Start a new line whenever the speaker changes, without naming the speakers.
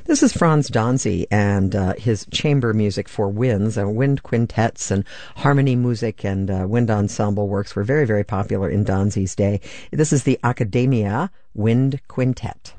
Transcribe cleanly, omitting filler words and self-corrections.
This is Franz Danzi and his chamber music for winds. Wind quintets and harmony music and wind ensemble works were very, very popular in Danzi's day. This is the Academia Wind Quintet.